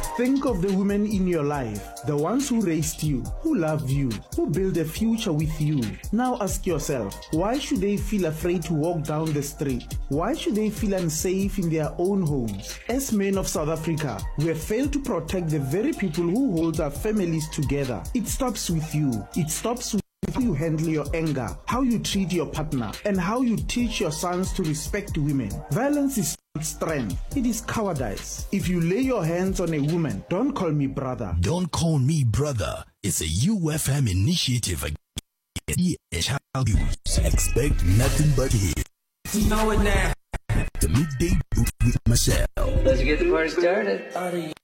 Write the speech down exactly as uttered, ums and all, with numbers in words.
think of the women in your life, the ones who raised you, who love you, who build a future with you. Now ask yourself, why should they feel afraid to walk down the street? Why should they feel unsafe in their own homes? As men of South Africa, we have failed to protect the very people who hold our families together. It stops with you. It stops with how you handle your anger, how you treat your partner, and how you teach your sons to respect women. Violence is not strength, it is cowardice. If you lay your hands on a woman, don't call me brother. Don't Call Me Brother. It's a U F M initiative against child abuse. Expect nothing but hits. You know it now. The midday booth with myself. Let's get the party started.